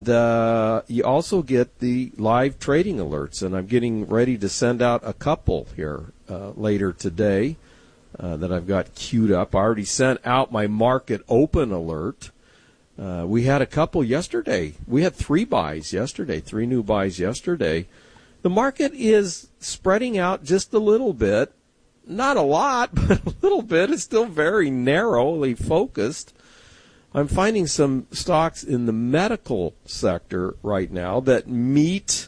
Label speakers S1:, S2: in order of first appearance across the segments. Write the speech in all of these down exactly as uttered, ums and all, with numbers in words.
S1: Uh, you also get the live trading alerts, and I'm getting ready to send out a couple here uh, later today uh, that I've got queued up. I already sent out my market open alert. Uh, we had a couple yesterday. We had three buys yesterday, three new buys yesterday. The market is spreading out just a little bit. Not a lot, but a little bit. It's still very narrowly focused. I'm finding some stocks in the medical sector right now that meet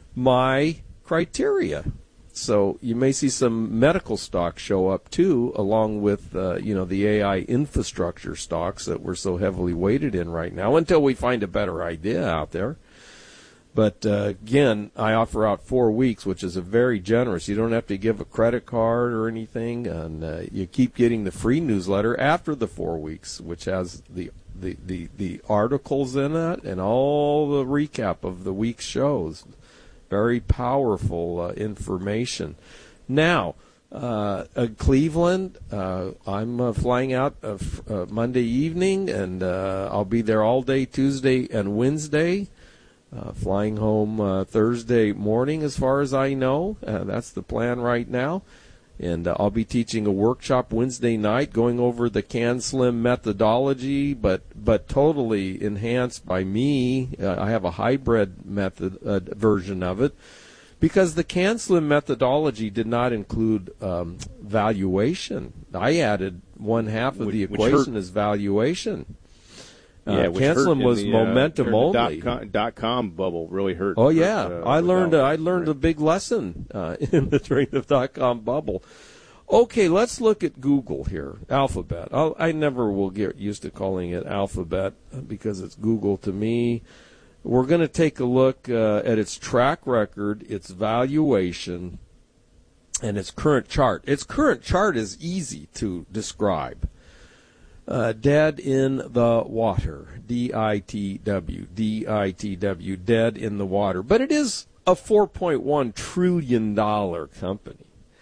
S1: my criteria. So you may see some medical stocks show up too, along with uh, you know the A I infrastructure stocks that we're so heavily weighted in right now, until we find a better idea out there. But uh, again, I offer out four weeks, which is a very generous. You don't have to give a credit card or anything, and uh, you keep getting the free newsletter after the four weeks, which has the, the, the, the articles in it and all the recap of the week's shows. Very powerful uh, information. Now, uh, uh, Cleveland, uh, I'm uh, flying out uh, f- uh, Monday evening, and uh, I'll be there all day Tuesday and Wednesday. Uh, flying home uh, Thursday morning, as far as I know. Uh, that's the plan right now. And uh, I'll be teaching a workshop Wednesday night going over the CanSlim methodology, but but totally enhanced by me. Uh, I have a hybrid method uh, version of it, because the CanSlim methodology did not include um, valuation. I added one half of
S2: which,
S1: the equation as valuation.
S2: Yeah,
S1: uh, CanSlim was
S2: the,
S1: momentum
S2: uh,
S1: only.
S2: The dot com, dot com bubble really hurt.
S1: Oh yeah,
S2: hurt, uh,
S1: I learned
S2: without,
S1: I learned
S2: right.
S1: a big lesson uh, in the during the dot com bubble. Okay, let's look at Google here. Alphabet. I'll, I never will get used to calling it Alphabet because it's Google to me. We're going to take a look uh, at its track record, its valuation, and its current chart. Its current chart is easy to describe. Uh, dead in the water, D I T W, D I T W, dead in the water. But it is a four point one trillion dollars company.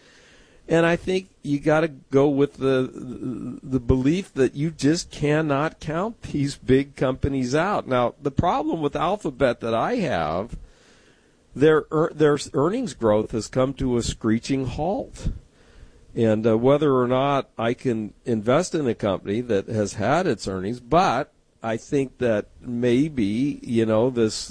S1: And I think you got to go with the the belief that you just cannot count these big companies out. Now, the problem with Alphabet that I have, their their earnings growth has come to a screeching halt. And uh, whether or not I can invest in a company that has had its earnings, but I think that maybe, you know, this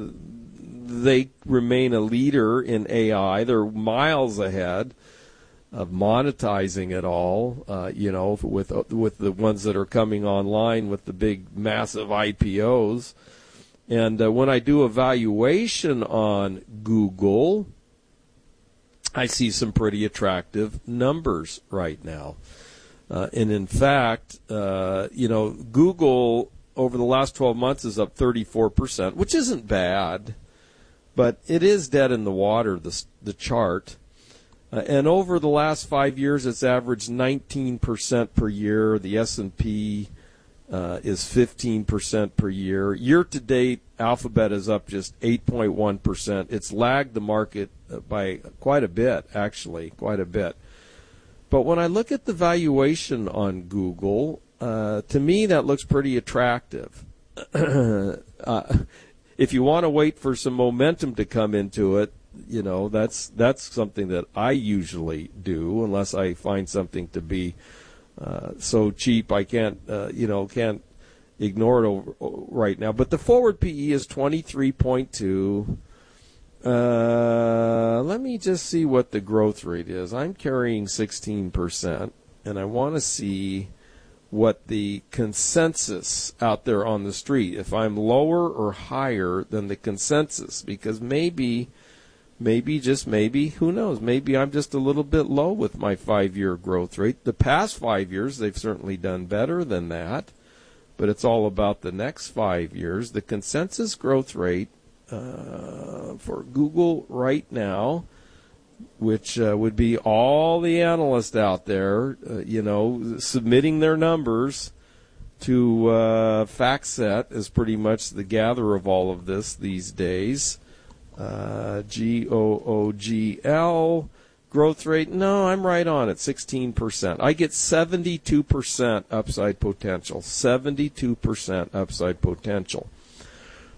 S1: they remain a leader in A I. They're miles ahead of monetizing it all, uh, you know, with with the ones that are coming online with the big, massive I P Os. And uh, when I do a valuation on Google, I see some pretty attractive numbers right now. Uh, and in fact, uh, you know, Google over the last twelve months is up thirty-four percent, which isn't bad, but it is dead in the water, the, the chart. Uh, and over the last five years, it's averaged nineteen percent per year. The S and P uh, is fifteen percent per year. Year to date, Alphabet is up just eight point one percent. It's lagged the market by quite a bit, actually, quite a bit. But when I look at the valuation on Google, uh, to me that looks pretty attractive. uh, if you want to wait for some momentum to come into it, you know, that's that's something that I usually do, unless I find something to be uh, so cheap I can't, uh, you know, can't ignore it over, right now. But the forward P E is twenty-three point two. Uh, let me just see what the growth rate is. I'm carrying sixteen percent, and I want to see what the consensus out there on the street, if I'm lower or higher than the consensus, because maybe, maybe, just maybe, who knows, maybe I'm just a little bit low with my five-year growth rate. The past five years, they've certainly done better than that, but it's all about the next five years. The consensus growth rate uh, for Google right now, which uh, would be all the analysts out there, uh, you know, submitting their numbers to uh, FactSet is pretty much the gatherer of all of this these days. Uh, G O O G L, growth rate, no, I'm right on at sixteen percent. I get seventy-two percent upside potential, seventy-two percent upside potential.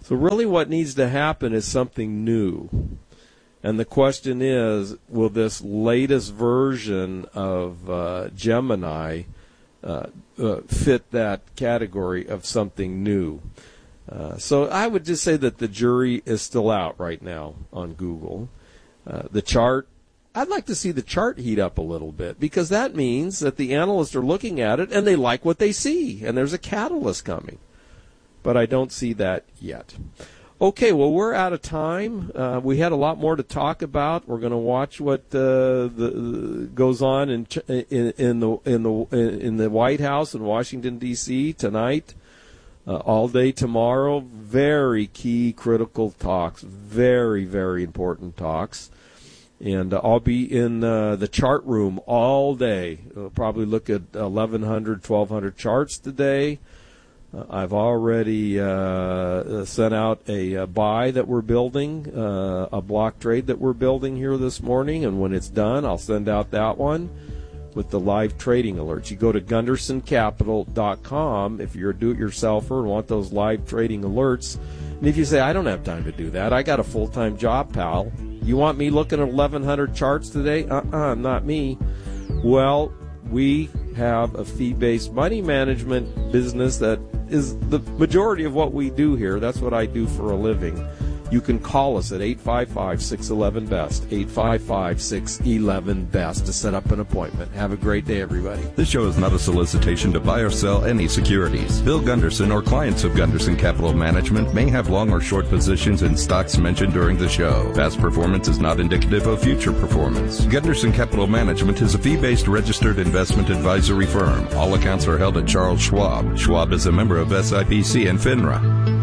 S1: So really what needs to happen is something new. And the question is, will this latest version of uh, Gemini uh, uh, fit that category of something new? Uh, so I would just say that the jury is still out right now on Google. Uh, the chart, I'd like to see the chart heat up a little bit, because that means that the analysts are looking at it and they like what they see, and there's a catalyst coming. But I don't see that yet. Okay, well, we're out of time. Uh, we had a lot more to talk about. We're going to watch what uh, the, the goes on in, in in the in the in the White House in Washington D C tonight, uh, all day tomorrow. Very key, critical talks. Very very important talks. And uh, I'll be in uh, the chart room all day. I'll probably look at eleven hundred, twelve hundred charts today. Uh, I've already uh, sent out a, a buy that we're building, uh, a block trade that we're building here this morning, and when it's done, I'll send out that one with the live trading alerts. You go to gunderson capital dot com if you're a do-it-yourselfer and want those live trading alerts. And if you say, I don't have time to do that, I got a full-time job, pal. You want me looking at eleven hundred charts today? Uh-uh, not me. Well, we have a fee-based money management business that is the majority of what we do here. That's what I do for a living. You can call us at eight five five, six one one, B E S T, eight five five, six one one, B E S T to set up an appointment. Have a great day, everybody.
S3: This show is not a solicitation to buy or sell any securities. Bill Gunderson or clients of Gunderson Capital Management may have long or short positions in stocks mentioned during the show. Past performance is not indicative of future performance. Gunderson Capital Management is a fee-based registered investment advisory firm. All accounts are held at Charles Schwab. Schwab is a member of S I P C and FINRA.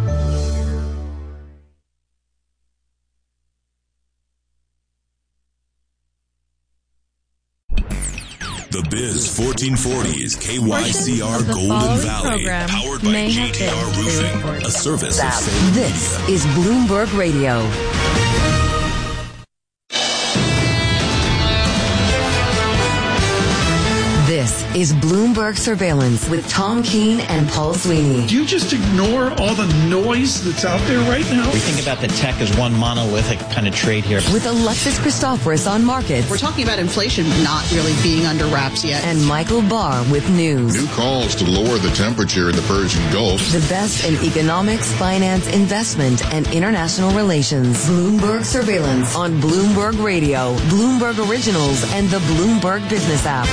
S4: The Biz fourteen forty is K Y C R Golden Valley, powered by J T R Roofing, a service of Fame
S5: This is Bloomberg Radio. This is Bloomberg Surveillance with Tom Keene and Paul Sweeney.
S6: Do you just ignore all the noise that's out there right now?
S7: We think about the tech as one monolithic kind of trade here.
S5: With Alexis Christoforous on markets.
S8: We're talking about inflation not really being under wraps yet.
S5: And Michael Barr with news.
S9: New calls to lower the temperature in the Persian Gulf.
S5: The best in economics, finance, investment, and international relations. Bloomberg Surveillance on Bloomberg Radio, Bloomberg Originals, and the Bloomberg Business app.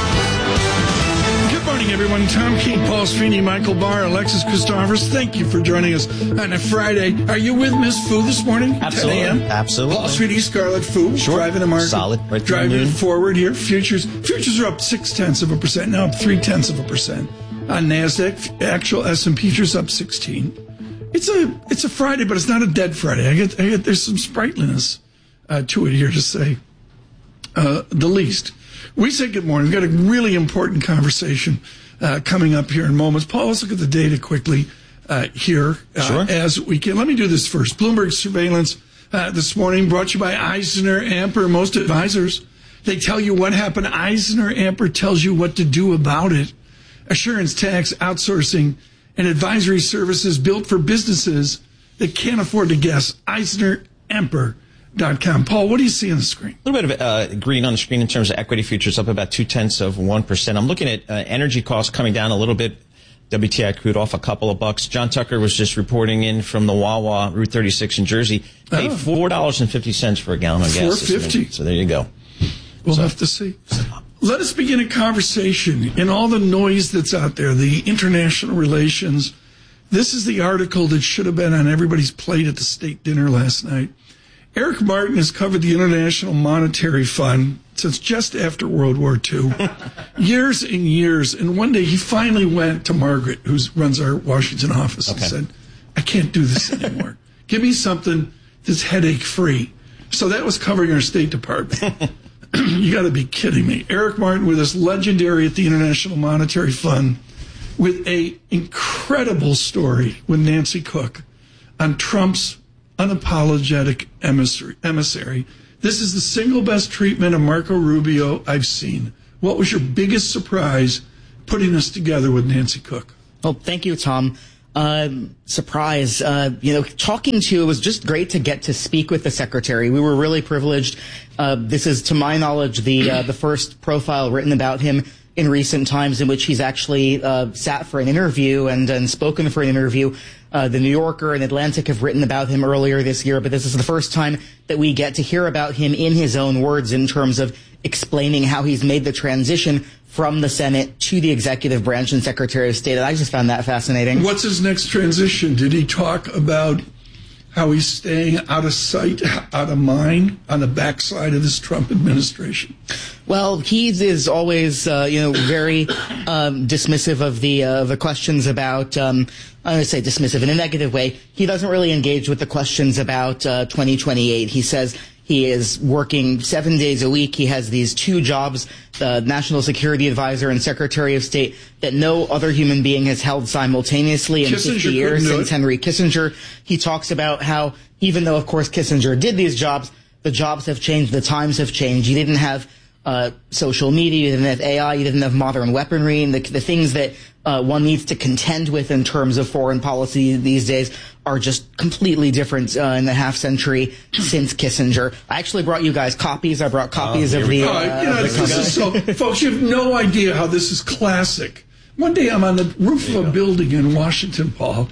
S6: Good morning, everyone. Tom Keene, Paul Sweeney, Michael Barr, Alexis Christoforous. Thank you for joining us on a Friday. Are you with Miss Fu this morning?
S7: Absolutely.
S6: ten a.m.?
S7: Absolutely.
S6: Paul Sweeney, Scarlet Fu.
S7: Sure.
S6: Driving the market.
S7: Solid. Right
S6: driving forward here. Futures futures are up six-tenths of a percent. Now up three-tenths of a percent. On NASDAQ, actual S and P futures up sixteen. It's a it's a Friday, but it's not a dead Friday. I get, I get there's some sprightliness uh, to it here to say uh, the least. We say good morning. We've got a really important conversation uh, coming up here in moments. Paul, let's look at the data quickly uh, here uh,
S7: sure.
S6: as we can. Let me do this first. Bloomberg Surveillance uh, this morning brought to you by Eisner Amper. Most advisors, they tell you what happened. Eisner Amper tells you what to do about it. Assurance, tax, outsourcing, and advisory services built for businesses that can't afford to guess. Eisner Amper. Dot com. Paul, what do you see on the screen?
S7: A little bit of uh, green on the screen in terms of equity futures, up about two-tenths of one percent. I'm looking at uh, energy costs coming down a little bit. W T I crude off a couple of bucks. John Tucker was just reporting in from the Wawa, Route thirty-six in Jersey. Paid oh. four dollars and fifty cents for a gallon of gas.
S6: four fifty.
S7: So there you go.
S6: We'll
S7: so.
S6: have to see. Let us begin a conversation in all the noise that's out there, the international relations. This is the article that should have been on everybody's plate at the state dinner last night. Eric Martin has covered the International Monetary Fund since just after World War Two, years and years. And one day he finally went to Margaret, who runs our Washington office, okay. and said, I can't do this anymore. Give me something that's headache-free. So that was covering our State Department. You got to be kidding me. Eric Martin with us, legendary at the International Monetary Fund, with a incredible story with Nancy Cook on Trump's unapologetic emissary, emissary. This is the single best treatment of Marco Rubio I've seen. What was your biggest surprise putting us together with Nancy Cook?
S10: Well, thank you, Tom. Uh, surprise. Uh, you know, talking to, it was just great to get to speak with the secretary. We were really privileged. Uh, this is, to my knowledge, the, uh, the first profile written about him in recent times in which he's actually, uh, sat for an interview and, and spoken for an interview. Uh, the New Yorker and Atlantic have written about him earlier this year, but this is the first time that we get to hear about him in his own words in terms of explaining how he's made the transition from the Senate to the executive branch and Secretary of State. And I just found that fascinating.
S6: What's his next transition? Did he talk about how he's staying out of sight, out of mind on the backside of this Trump administration?
S10: Well, he is always, uh, you know, very um, dismissive of the uh, the questions about. Um, I'm going to say dismissive in a negative way. He doesn't really engage with the questions about uh, twenty twenty-eight. He says he is working seven days a week. He has these two jobs, the National Security Advisor and Secretary of State, that no other human being has held simultaneously in
S6: Kissinger
S10: fifty years since
S6: it.
S10: Henry Kissinger. He talks about how, even though, of course, Kissinger did these jobs, the jobs have changed, the times have changed. You didn't have uh, social media, you didn't have A I, you didn't have modern weaponry, and the, the things that uh, one needs to contend with in terms of foreign policy these days are just completely different uh, in the half century since Kissinger. I actually brought you guys copies. I brought copies
S6: oh,
S10: of the.
S6: Uh,
S10: uh,
S6: you know,
S10: of the
S6: this is so, folks, you have no idea how this is classic. One day I'm on the roof of a go. building in Washington, Paul,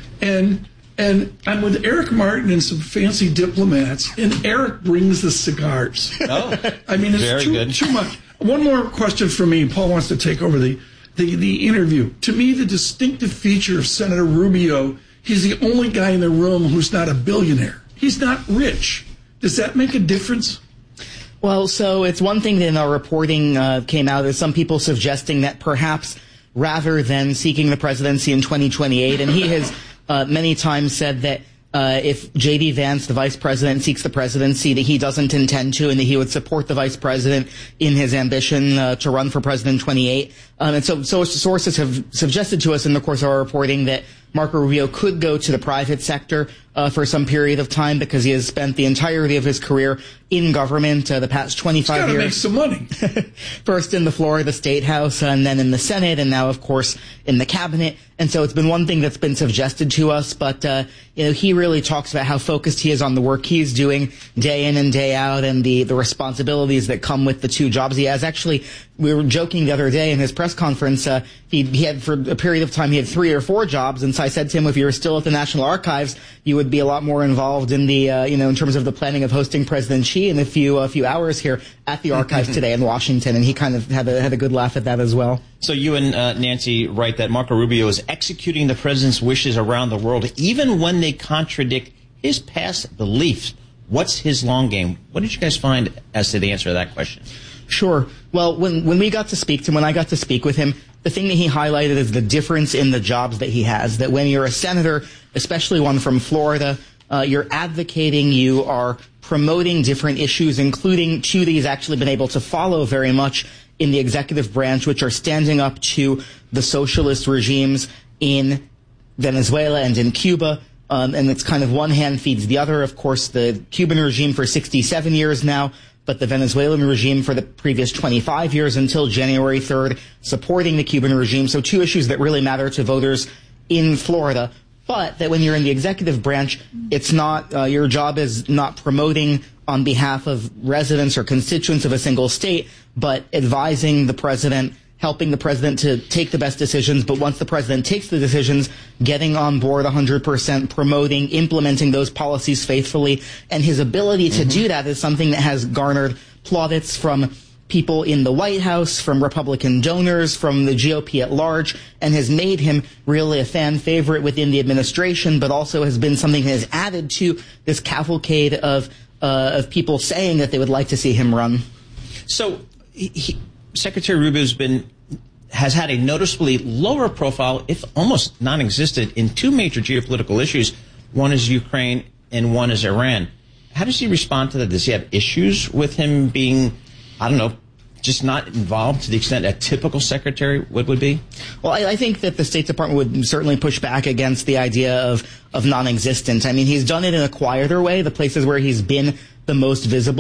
S6: and and I'm with Eric Martin and some fancy diplomats, and Eric brings the cigars.
S7: Oh,
S6: I mean, it's
S7: very
S6: too,
S7: good.
S6: too much. One more question for me. Paul wants to take over the, the, the interview. To me, the distinctive feature of Senator Rubio, he's the only guy in the room who's not a billionaire. He's not rich. Does that make a difference?
S10: Well, so it's one thing that in our reporting uh, came out is some people suggesting that perhaps rather than seeking the presidency in twenty twenty-eight, and he has uh, many times said that uh, if J D. Vance, the vice president, seeks the presidency, that he doesn't intend to, and that he would support the vice president in his ambition uh, to run for president in twenty-eight. Um, and so, so sources have suggested to us in the course of our reporting that Marco Rubio could go to the private sector uh, for some period of time because he has spent the entirety of his career in government uh, the past twenty-five
S6: He's
S10: years.
S6: Make some money.
S10: First in the Florida State House and then in the Senate and now, of course, in the cabinet. And so it's been one thing that's been suggested to us, but uh, you know, he really talks about how focused he is on the work he's doing day in and day out and the, the responsibilities that come with the two jobs he has. Actually, we were joking the other day in his press conference, uh, he, he had for a period of time, he had three or four jobs. And so I said to him, if you were still at the National Archives, you would be a lot more involved in the, uh, you know, in terms of the planning of hosting President Xi in a few, a few hours here at the Archives today in Washington. And he kind of had a, had a good laugh at that as well.
S7: So you and uh, Nancy write that Marco Rubio is executing the president's wishes around the world, even when they contradict his past beliefs. What's his long game? What did you guys find as to the answer to that question?
S10: Sure. Well, when when we got to speak to him, when I got to speak with him, the thing that he highlighted is the difference in the jobs that he has. That when you're a senator, especially one from Florida, uh, you're advocating, you are promoting different issues, including two that he's actually been able to follow very much in the executive branch, which are standing up to the socialist regimes in Venezuela and in Cuba. Um, and it's kind of one hand feeds the other. Of course, the Cuban regime for sixty-seven years now, but the Venezuelan regime for the previous twenty-five years until January third, supporting the Cuban regime. So two issues that really matter to voters in Florida. But that when you're in the executive branch, it's not, uh, your job is not promoting on behalf of residents or constituents of a single state, but advising the president, helping the president to take the best decisions. But once the president takes the decisions, getting on board one hundred percent, promoting, implementing those policies faithfully. And his ability to mm-hmm. do that is something that has garnered plaudits from people in the White House, from Republican donors, from the G O P at large, and has made him really a fan favorite within the administration, but also has been something that has added to this cavalcade of uh, of people saying that they would like to see him run.
S7: So he, he, Secretary Rubio's been has had a noticeably lower profile, if almost non-existent, in two major geopolitical issues. One is Ukraine and one is Iran. How does he respond to that? Does he have issues with him being, I don't know, just not involved to the extent a typical secretary would, would be?
S10: Well, I, I think that the State Department would certainly push back against the idea of, of non-existent. I mean, he's done it in a quieter way. The places where he's been the most visible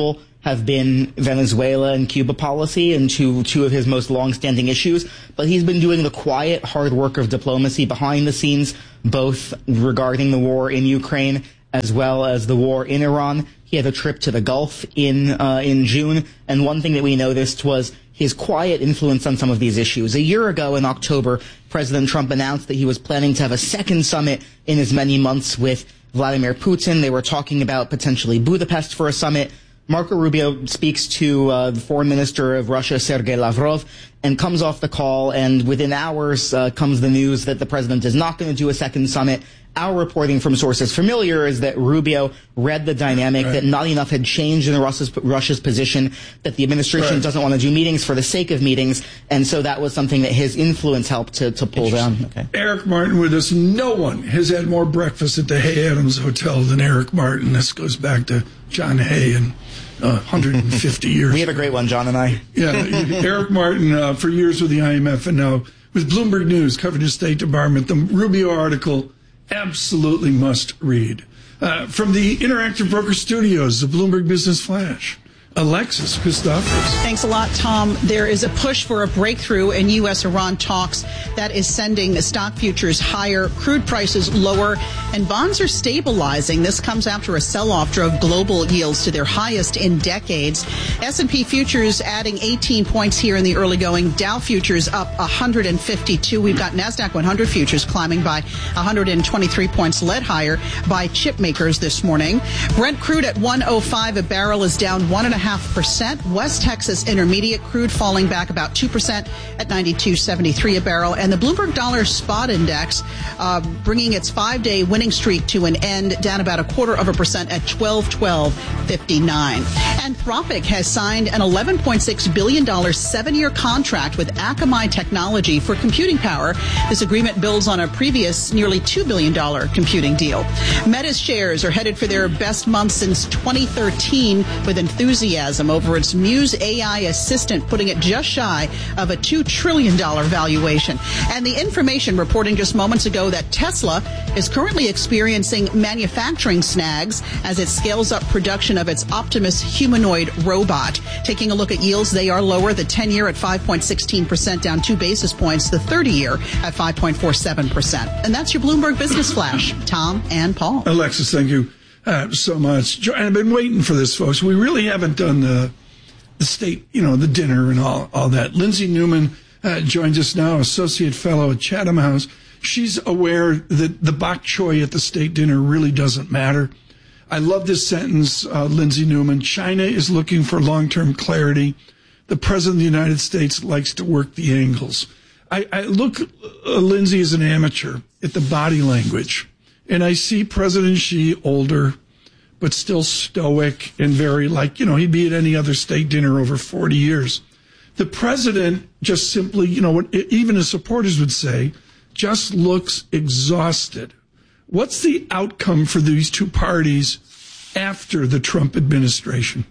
S10: have been Venezuela and Cuba policy, and two two of his most long-standing issues. But he's been doing the quiet, hard work of diplomacy behind the scenes, both regarding the war in Ukraine as well as the war in Iran. He had a trip to the Gulf in uh, in June, and one thing that we noticed was his quiet influence on some of these issues. A year ago in October, President Trump announced that he was planning to have a second summit in as many months with Vladimir Putin. They were talking about potentially Budapest for a summit. Marco Rubio speaks to uh, the foreign minister of Russia, Sergei Lavrov, and comes off the call, and within hours uh, comes the news that the president is not going to do a second summit. Our reporting from sources familiar is that Rubio read the dynamic, right. that not enough had changed in Russia's, Russia's position, that the administration right. doesn't want to do meetings for the sake of meetings, and so that was something that his influence helped to, to pull down. Okay.
S6: Eric Martin with us. No one has had more breakfast at the Hay Adams Hotel than Eric Martin. This goes back to John Hay and uh, one hundred fifty years.
S10: We have a great one, John and I.
S6: Yeah, Eric Martin, uh, for years with the I M F and now with Bloomberg News, covering the State Department. The Rubio article, absolutely must read. Uh, from the Interactive Broker Studios, the Bloomberg Business Flash, Alexis Christophers.
S8: Thanks a lot, Tom. There is a push for a breakthrough in U S Iran talks that is sending stock futures higher, crude prices lower, and bonds are stabilizing. This comes after a sell-off drove global yields to their highest in decades. S and P futures adding eighteen points here in the early going. Dow futures up one hundred fifty-two. We've got NASDAQ one hundred futures climbing by one hundred twenty-three points, led higher by chip makers this morning. Brent crude at one oh five a barrel is down one and a half percent. West Texas Intermediate crude falling back about two percent at ninety-two seventy-three a barrel. And the Bloomberg Dollar Spot Index uh, bringing its five-day winning streak to an end, down about a quarter of a percent at twelve twelve fifty-nine. Anthropic has signed an eleven point six billion dollars seven-year contract with Akamai Technology for computing power. This agreement builds on a previous nearly two billion dollars computing deal. Meta's shares are headed for their best month since twenty thirteen, with enthusiasm over its Muse A I assistant, putting it just shy of a two trillion dollars valuation. And the Information reporting just moments ago that Tesla is currently experiencing manufacturing snags as it scales up production of its Optimus humanoid robot. Taking a look at yields, they are lower. The ten-year at five point one six percent, down two basis points. The thirty-year at five point four seven percent. And that's your Bloomberg Business Flash. Tom and Paul.
S6: Alexis, thank you uh, so much. And I've been waiting for this, folks. We really haven't done the the state, you know, the dinner and all, all that. Lindsay Newman uh, joins us now, Associate Fellow at Chatham House. She's aware that the bok choy at the state dinner really doesn't matter. I love this sentence, uh, Lindsay Newman. China is looking for long-term clarity. The President of the United States likes to work the angles. I, I look, uh, Lindsay, as an amateur at the body language, and I see President Xi older, but still stoic and very like, you know, he'd be at any other state dinner over forty years. The president just simply, you know, what even his supporters would say, just looks exhausted. What's the outcome for these two parties after the Trump administration?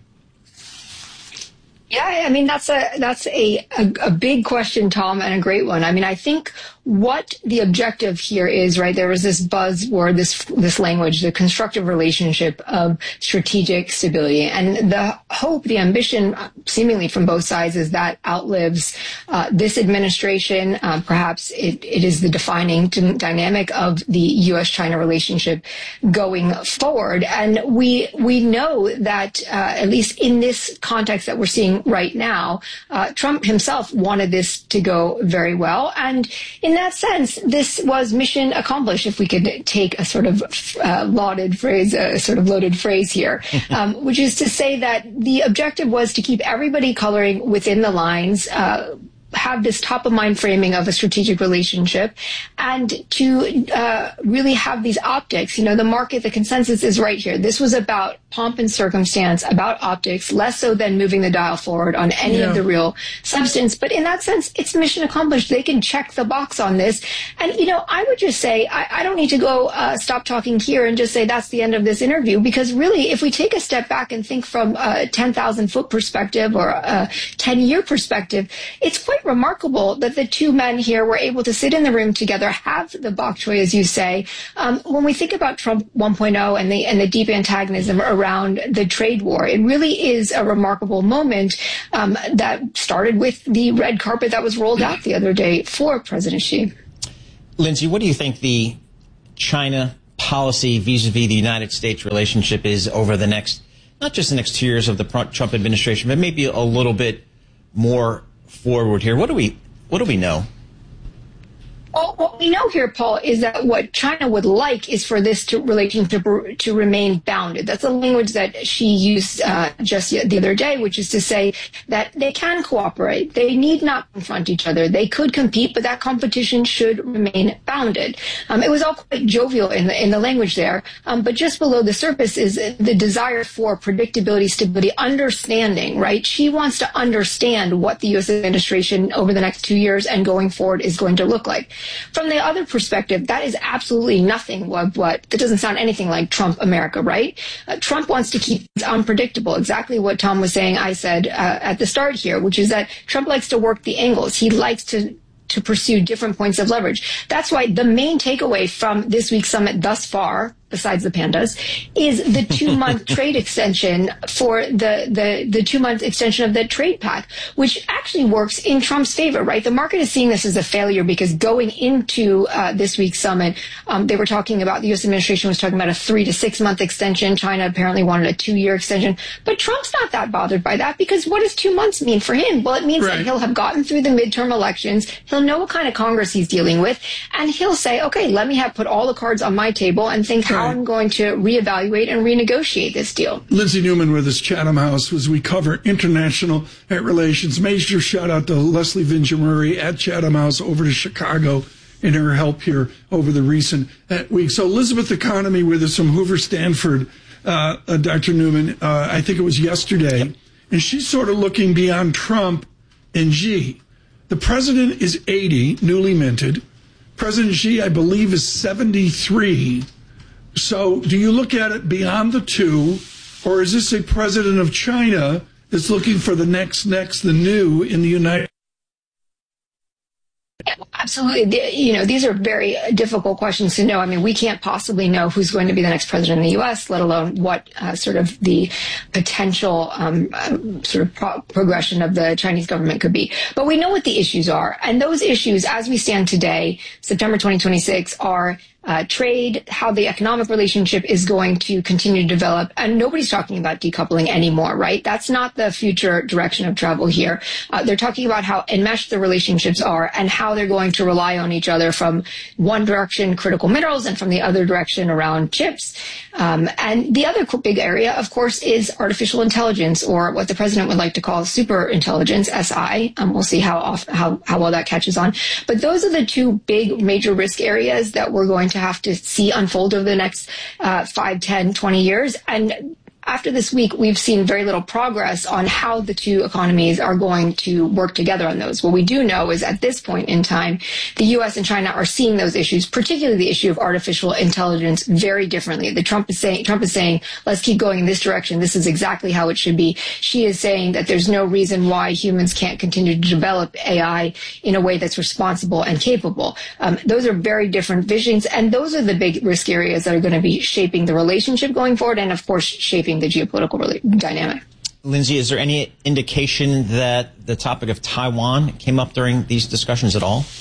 S11: Yeah, I mean, that's a that's a, a, a big question, Tom, and a great one. I mean, I think what the objective here is, right, there was this buzzword, this this language, the constructive relationship of strategic stability. And the hope, the ambition, seemingly from both sides, is that outlives uh, this administration. Um, perhaps it, it is the defining d- dynamic of the U S China relationship going forward. And we we know that, uh, at least in this context that we're seeing right now, uh, Trump himself wanted this to go very well. And in that sense, this was mission accomplished, if we could take a sort of uh, lauded phrase, a sort of loaded phrase here, um, which is to say that the objective was to keep everybody coloring within the lines, uh, have this top-of-mind framing of a strategic relationship, and to uh, really have these optics. You know, the market, the consensus is right here. This was about pomp and circumstance, about optics, less so than moving the dial forward on any yeah. of the real substance. But in that sense, it's mission accomplished. They can check the box on this. And, you know, I would just say, I, I don't need to go uh, stop talking here and just say that's the end of this interview, because really, if we take a step back and think from a ten thousand foot perspective or a ten year perspective, it's quite quite remarkable that the two men here were able to sit in the room together, have the bok choy, as you say. Um, when we think about Trump one point oh and the and the deep antagonism around the trade war, it really is a remarkable moment um, that started with the red carpet that was rolled out the other day for President Xi.
S7: Lindsay, what do you think the China policy vis-a-vis the United States relationship is over the next, not just the next two years of the Trump administration, but maybe a little bit more forward here? What do we what do we know?
S11: Well, what we know here, Paul, is that what China would like is for this to, relationship to remain bounded. That's a language that she used uh, just the other day, which is to say that they can cooperate. They need not confront each other. They could compete, but that competition should remain bounded. Um, it was all quite jovial in the, in the language there, um, but just below the surface is the desire for predictability, stability, understanding, right? She wants to understand what the U S administration over the next two years and going forward is going to look like. From the other perspective, that is absolutely nothing what, what that doesn't sound anything like Trump America, right? Uh, Trump wants to keep it unpredictable. Exactly what Tom was saying, I said uh, at the start here, which is that Trump likes to work the angles. He likes to to pursue different points of leverage. That's why the main takeaway from this week's summit thus far, besides the pandas, is the two-month trade extension for the, the, the two-month extension of the trade pact, which actually works in Trump's favor, right? The market is seeing this as a failure because going into uh, this week's summit, um, they were talking about, the U S administration was talking about a three to six-month extension. China apparently wanted a two-year extension. But Trump's not that bothered by that because what does two months mean for him? Well, it means right. that he'll have gotten through the midterm elections. He'll know what kind of Congress he's dealing with. And he'll say, okay, let me have put all the cards on my table and think how I'm going to reevaluate and renegotiate this deal.
S6: Lindsay Newman with us, Chatham House, as we cover international relations. Major shout out to Leslie Vinja-Murray at Chatham House over to Chicago in her help here over the recent week. So Elizabeth Economy with us from Hoover Stanford, uh, uh, Doctor Newman, uh, I think it was yesterday, and she's sort of looking beyond Trump and Xi. The president is eighty, newly minted. President Xi, I believe, is seventy-three. So do you look at it beyond the two, or is this a president of China that's looking for the next, next, the new in the United States?
S11: Absolutely. You know, these are very difficult questions to know. I mean, we can't possibly know who's going to be the next president of the U S, let alone what uh, sort of the potential um, um, sort of pro- progression of the Chinese government could be. But we know what the issues are. And those issues, as we stand today, September twenty twenty-six, are Uh, trade, how the economic relationship is going to continue to develop. And nobody's talking about decoupling anymore, right? That's not the future direction of travel here. Uh, they're talking about how enmeshed the relationships are and how they're going to rely on each other from one direction, critical minerals, and from the other direction around chips. Um, and the other big area, of course, is artificial intelligence, or what the president would like to call super intelligence, S I. Um, we'll see how, off, how, how well that catches on. But those are the two big major risk areas that we're going to have to see unfold over the next uh, five, ten, twenty years. And after this week, we've seen very little progress on how the two economies are going to work together on those. What we do know is at this point in time, the U S and China are seeing those issues, particularly the issue of artificial intelligence, very differently. The Trump is saying, Trump is saying, let's keep going in this direction. This is exactly how it should be. She is saying that there's no reason why humans can't continue to develop A I in a way that's responsible and capable. Um, those are very different visions, and those are the big risk areas that are going to be shaping the relationship going forward, and of course, shaping the geopolitical dynamic.
S7: Lindsay, is there any indication that the topic of Taiwan came up during these discussions at all?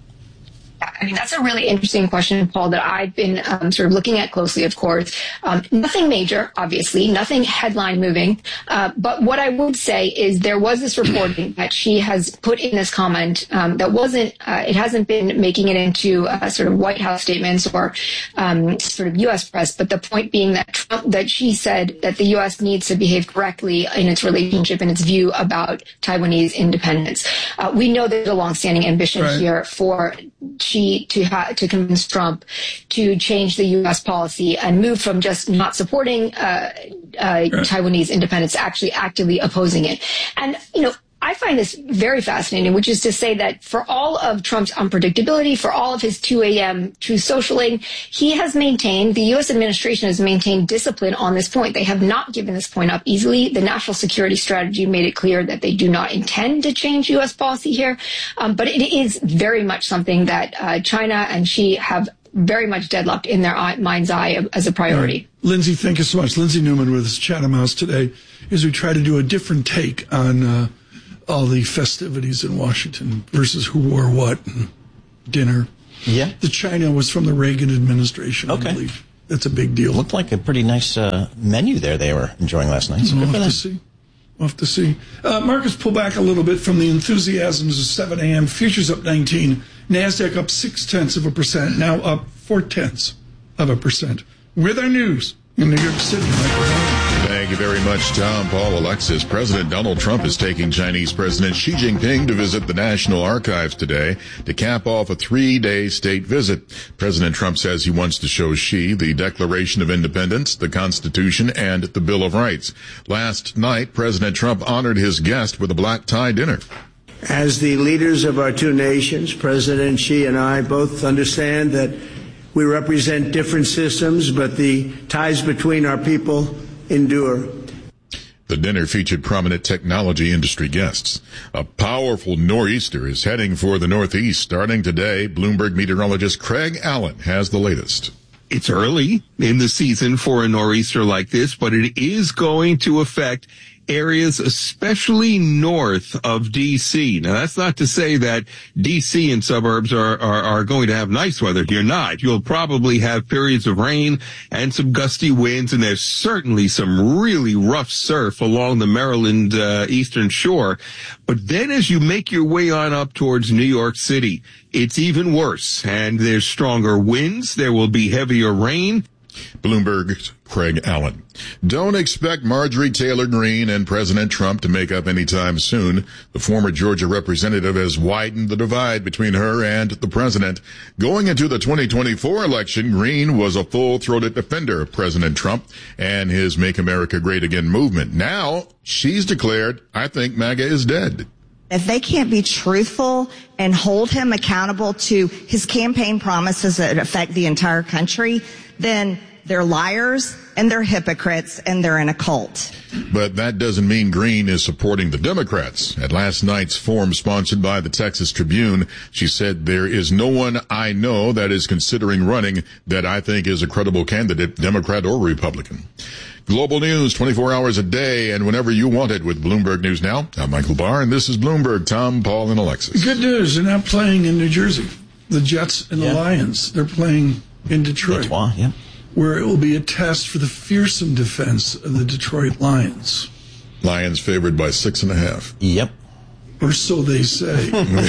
S11: I mean, that's a really interesting question, Paul, that I've been um, sort of looking at closely, of course. Um, nothing major, obviously, nothing headline moving. Uh, but what I would say is there was this reporting that she has put in this comment um, that wasn't, uh, it hasn't been making it into uh, sort of White House statements or um, sort of U S press. But the point being that Trump, that she said that the U S needs to behave correctly in its relationship and its view about Taiwanese independence. Uh, we know there's a longstanding ambition right. here for Xi to ha- to convince Trump to change the U S policy and move from just not supporting uh, uh, right. Taiwanese independence to actually actively opposing it. And, you know, I I find this very fascinating, which is to say that for all of Trump's unpredictability, for all of his two a.m. Truth Socialing, he has maintained, the U S administration has maintained discipline on this point. They have not given this point up easily. The national security strategy made it clear that they do not intend to change U S policy here. Um, but it is very much something that uh, China and Xi have very much deadlocked in their eye, mind's eye as a priority.
S6: Right. Lindsay, thank you so much. Lindsay Newman with us, Chatham House today, as we try to do a different take on uh, all the festivities in Washington versus who wore what and dinner.
S7: Yeah.
S6: The China was from the Reagan administration,
S7: okay.
S6: I believe. That's a big deal.
S7: Looked like a pretty nice uh, menu there they were enjoying last night. So
S6: we'll
S7: good
S6: have
S7: for
S6: to see. We'll have to see. Uh, markets pull back a little bit from the enthusiasms of seven a.m. Futures up nineteen. NASDAQ up six tenths of a percent, now up four tenths of a percent. With our news in New York City, Michael.
S9: Thank you very much, Tom. Paul, Alexis. President Donald Trump is taking Chinese President Xi Jinping to visit the National Archives today to cap off a three-day state visit. President Trump says he wants to show Xi the Declaration of Independence, the Constitution, and the Bill of Rights. Last night, President Trump honored his guest with a black tie dinner.
S12: As the leaders of our two nations, President Xi and I both understand that we represent different systems, but the ties between our people endure.
S9: The dinner featured prominent technology industry guests. A powerful nor'easter is heading for the Northeast starting today. Bloomberg meteorologist Craig Allen has the latest.
S13: It's early in the season for a nor'easter like this, but it is going to affect areas especially north of D C. Now, that's not to say that D C and suburbs are, are, are going to have nice weather. You're not. You'll probably have periods of rain and some gusty winds, and there's certainly some really rough surf along the Maryland uh, eastern shore. But then as you make your way on up towards New York City, it's even worse, and there's stronger winds. There will be heavier rain.
S9: Bloomberg's Craig Allen. Don't expect Marjorie Taylor Greene and President Trump to make up anytime soon. The former Georgia representative has widened the divide between her and the president. Going into the twenty twenty-four election, Greene was a full-throated defender of President Trump and his Make America Great Again movement. Now, she's declared, I think MAGA is dead.
S14: If they can't be truthful and hold him accountable to his campaign promises that affect the entire country, then they're liars and they're hypocrites and they're in a cult.
S9: But that doesn't mean Greene is supporting the Democrats. At last night's forum sponsored by the Texas Tribune, she said, there is no one I know that is considering running that I think is a credible candidate, Democrat or Republican. Global news twenty-four hours a day and whenever you want it with Bloomberg News Now. I'm Michael Barr, and this is Bloomberg. Tom, Paul, and Alexis.
S6: Good news. They're not playing in New Jersey. The Jets and the
S7: yeah.
S6: Lions. They're playing in Detroit.
S7: Detroit, yeah.
S6: Where it will be a test for the fearsome defense of the Detroit Lions.
S9: Lions favored by six and a half.
S7: Yep.
S6: Or so they say.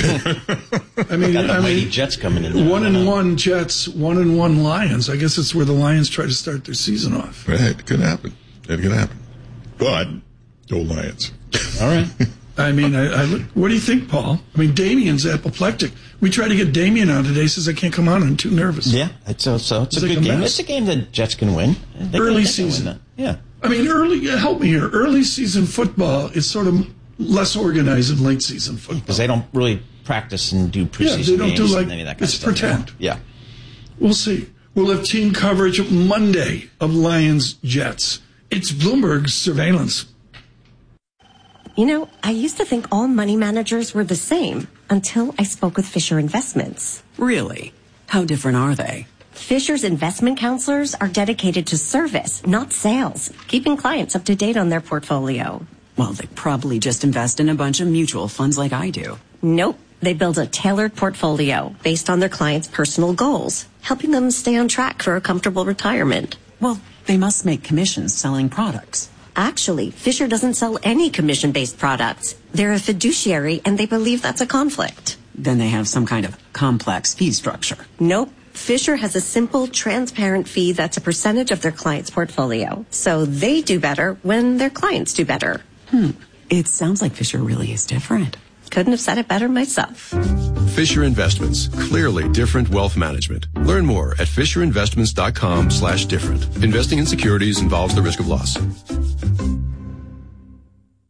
S6: I mean,
S7: Got the
S6: I
S7: mighty
S6: mean,
S7: Jets coming in there.
S6: One and one Jets, one and one Lions. I guess it's where the Lions try to start their season off.
S9: Right, it could happen. It could happen. But, go Lions.
S7: All right.
S6: I mean, I, I look, what do you think, Paul? I mean, Damien's apoplectic. We tried to get Damien on today. He says, I can't come on. I'm too nervous.
S7: Yeah, it's a, so it's, it's a
S6: like
S7: good
S6: a
S7: game.
S6: mess.
S7: It's a game that Jets can win. They
S6: early
S7: can, they
S6: season.
S7: Can win that. Yeah.
S6: I mean, early, help me here. Early season football is sort of less organized than late season football.
S7: Because they don't really practice and do preseason
S6: yeah, they don't
S7: games
S6: do like,
S7: and any of that kind
S6: it's
S7: of stuff.
S6: pretend.
S7: Yeah.
S6: We'll see. We'll have team coverage Monday of Lions Jets. It's Bloomberg's surveillance.
S15: You know, I used to think all money managers were the same until I spoke with Fisher Investments.
S16: Really? How different are they?
S15: Fisher's investment counselors are dedicated to service, not sales, keeping clients up to date on their portfolio.
S16: Well, they probably just invest in a bunch of mutual funds like I do.
S15: Nope. They build a tailored portfolio based on their clients' personal goals, helping them stay on track for a comfortable retirement.
S16: Well, they must make commissions selling products.
S15: Actually, Fisher doesn't sell any commission-based products. They're a fiduciary, and they believe that's a conflict.
S16: Then they have some kind of complex fee structure.
S15: Nope. Fisher has a simple, transparent fee that's a percentage of their client's portfolio. So they do better when their clients do better.
S16: Hmm. It sounds like Fisher really is different.
S15: Couldn't have said it better myself.
S17: Fisher Investments. Clearly different wealth management. Learn more at FisherInvestments.com slash different. Investing in securities involves the risk of loss.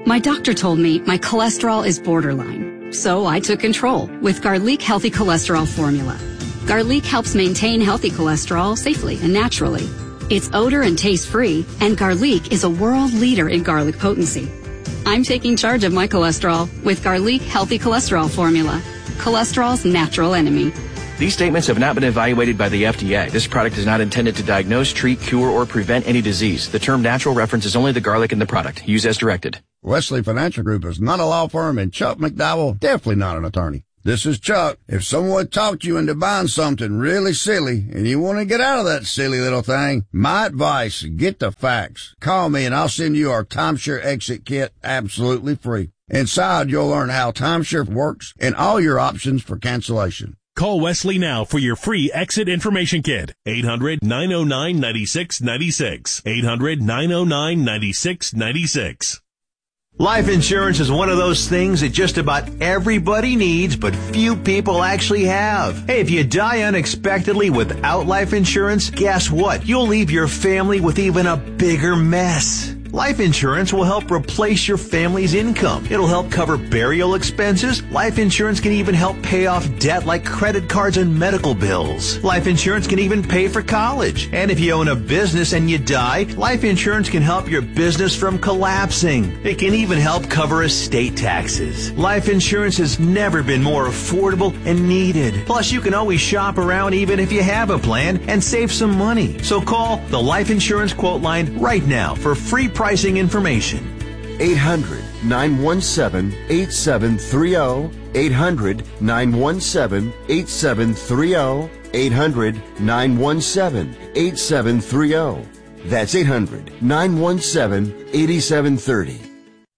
S18: My doctor told me my cholesterol is borderline, so I took control with Garlic Healthy Cholesterol Formula. Garlic helps maintain healthy cholesterol safely and naturally. It's odor and taste free, and Garlic is a world leader in garlic potency. I'm taking charge of my cholesterol with Garlic Healthy Cholesterol Formula, cholesterol's natural enemy.
S19: These statements have not been evaluated by the F D A. This product is not intended to diagnose, treat, cure, or prevent any disease. The term natural references only the garlic in the product. Use as directed.
S20: Wesley Financial Group is not a law firm, and Chuck McDowell definitely not an attorney. This is Chuck. If someone talked you into buying something really silly and you want to get out of that silly little thing, my advice, get the facts. Call me and I'll send you our timeshare exit kit absolutely free. Inside, you'll learn how timeshare works and all your options for cancellation.
S21: Call Wesley now for your free exit information kit. eight hundred, nine oh nine, nine six nine six. eight hundred, nine oh nine, nine six nine six.
S22: Life insurance is one of those things that just about everybody needs, but few people actually have. Hey, if you die unexpectedly without life insurance, guess what? You'll leave your family with even a bigger mess. Life insurance will help replace your family's income. It'll help cover burial expenses. Life insurance can even help pay off debt like credit cards and medical bills. Life insurance can even pay for college. And if you own a business and you die, life insurance can help your business from collapsing. It can even help cover estate taxes. Life insurance has never been more affordable and needed. Plus, you can always shop around even if you have a plan and save some money. So call the Life Insurance Quote Line right now for free pricing information.
S23: eight hundred, nine one seven, eight seven three zero. eight hundred, nine one seven, eight seven three zero. eight hundred, nine one seven, eight seven three zero. That's eight hundred, nine one seven, eight seven three zero.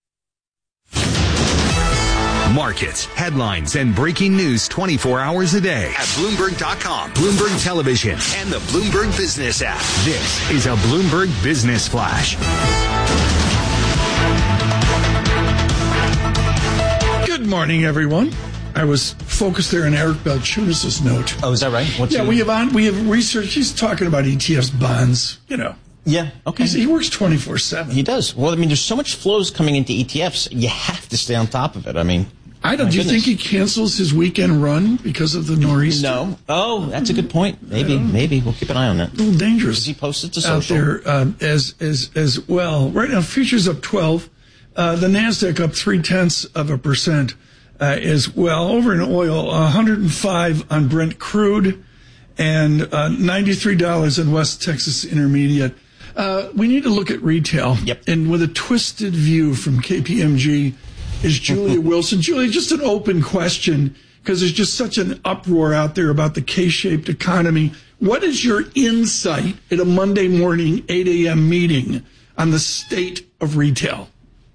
S24: Markets, headlines, and breaking news twenty-four hours a day at Bloomberg dot com, Bloomberg Television, and the Bloomberg Business app. This is a Bloomberg Business Flash.
S6: Good morning, everyone. I was focused there on Eric Balchunas' note.
S7: Oh, is that right? What's
S6: yeah,
S7: your...
S6: we have on we have research. He's talking about E T Fs, bonds, you know.
S7: Yeah, okay.
S6: He's, he works twenty-four seven.
S7: He does. Well, I mean, there's so much flows coming into E T Fs. You have to stay on top of it. I mean,
S6: I don't. Do you
S7: goodness.
S6: think he cancels his weekend run because of the nor'easter?
S7: No. Oh, that's a good point. Maybe, maybe we'll keep an eye on that.
S6: A little dangerous.
S7: He posted to
S6: out
S7: social
S6: there um, as as as well. Right now, futures up twelve. Uh, the Nasdaq up three tenths of a percent uh, as well. Over in oil, one hundred five on Brent crude, and uh, ninety-three dollars in West Texas Intermediate. Uh, we need to look at retail.
S7: Yep.
S6: And with a twisted view from K P M G is Julia Wilson. Julia, just an open question, because there's just such an uproar out there about the K-shaped economy. What is your insight at a Monday morning eight a.m. meeting on the state of retail?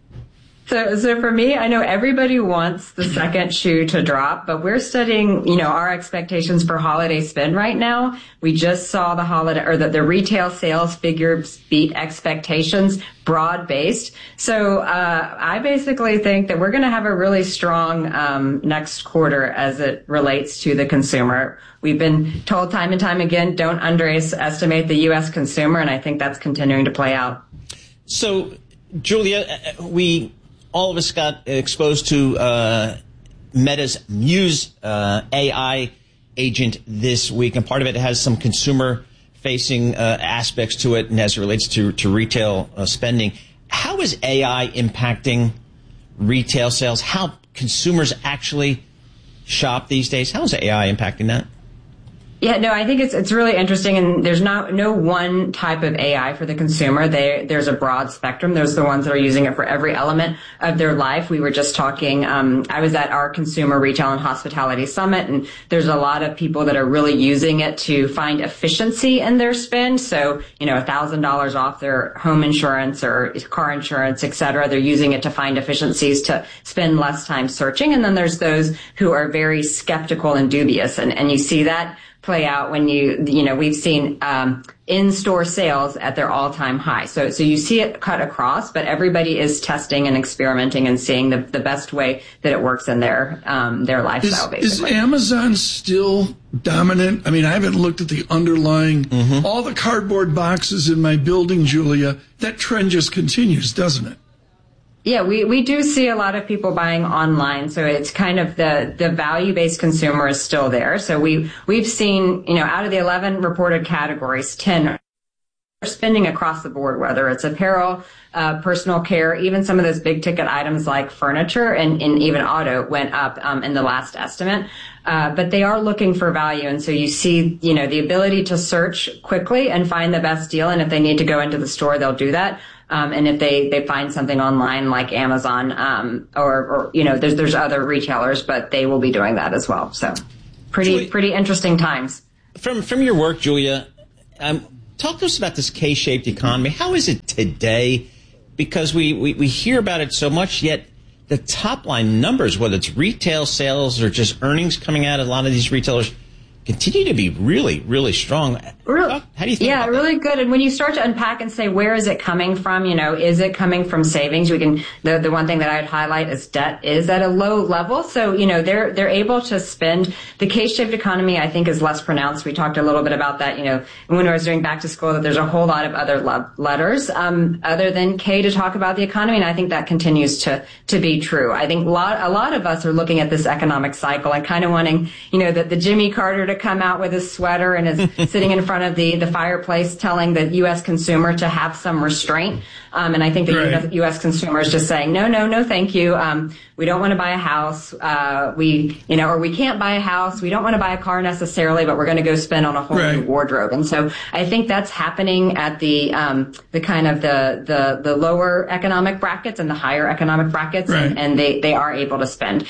S25: So, so for me, I know everybody wants the second shoe to drop, but we're studying, you know, our expectations for holiday spend right now. We just saw the holiday or the, the retail sales figures beat expectations, broad based. So, uh, I basically think that we're going to have a really strong, um, next quarter as it relates to the consumer. We've been told time and time again, don't underestimate the U S consumer, and I think that's continuing to play out.
S7: So, Julia, we, all of us got exposed to uh, Meta's Muse uh, A I agent this week, and part of it has some consumer-facing uh, aspects to it, and as it relates to, to retail uh, spending. How is A I impacting retail sales? How consumers actually shop these days? How is A I impacting that?
S25: Yeah, no, I think it's it's really interesting, and there's not no one type of A I for the consumer. They, there's a broad spectrum. Those are the ones that are using it for every element of their life. We were just talking, um, I was at our Consumer Retail and Hospitality Summit, and there's a lot of people that are really using it to find efficiency in their spend. So, you know, one thousand dollars off their home insurance or car insurance, et cetera. They're using it to find efficiencies to spend less time searching. And then there's those who are very skeptical and dubious, and, and you see that play out when you, you know, we've seen um, in-store sales at their all-time high. So, so you see it cut across, but everybody is testing and experimenting and seeing the, the best way that it works in their um, their lifestyle.
S6: Is,
S25: basically,
S6: is Amazon still dominant? I mean, I haven't looked at the underlying, mm-hmm. all the cardboard boxes in my building, Julia. That trend just continues, doesn't it?
S25: Yeah, we, we do see a lot of people buying online. So it's kind of the, the value-based consumer is still there. So we, we've seen, you know, out of the eleven reported categories, ten are spending across the board, whether it's apparel, uh, personal care, even some of those big ticket items like furniture and, and even auto went up um, in the last estimate. Uh, but they are looking for value. And so you see, you know, the ability to search quickly and find the best deal. And if they need to go into the store, they'll do that. Um, and if they, they find something online like Amazon, um, or, or, you know, there's, there's other retailers, but they will be doing that as well. So pretty,
S7: Julia,
S25: pretty interesting times.
S7: From, from your work, Julia, um, talk to us about this K-shaped economy. How is it today? Because we, we, we hear about it so much, yet the top line numbers, whether it's retail sales or just earnings coming out of a lot of these retailers, continue to be really, really strong.
S25: Really?
S7: How do you think
S25: Yeah,
S7: about
S25: really good. And when you start to unpack and say, where is it coming from? You know, is it coming from savings? We can, the, the one thing that I'd highlight is debt is at a low level. So, you know, they're, they're able to spend. The K-shaped economy, I think, is less pronounced. We talked a little bit about that, you know, when I was doing back to school, that there's a whole lot of other love letters, um, other than K to talk about the economy. And I think that continues to, to be true. I think a lot, a lot of us are looking at this economic cycle and kind of wanting, you know, that the Jimmy Carter to come out with his sweater and is sitting in front of the, the fireplace telling the U S consumer to have some restraint. Um, and I think the right. U S consumer is just saying, no, no, no, thank you. Um, we don't want to buy a house. Uh, we, you know, or we can't buy a house. We don't want to buy a car necessarily, but we're going to go spend on a whole right. new wardrobe. And so I think that's happening at the, um, the kind of the, the, the lower economic brackets and the higher economic brackets. Right. And, and they, they are able to spend.